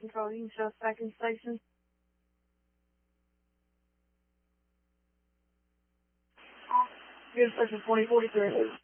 Control, you can show us back in station. Good, station 2043.